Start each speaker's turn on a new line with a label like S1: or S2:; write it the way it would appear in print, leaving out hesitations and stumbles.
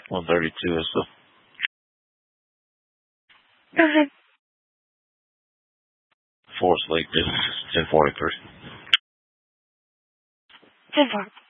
S1: 132 is the
S2: Go ahead.
S1: Forest Lake business. 1043.
S2: 10-4.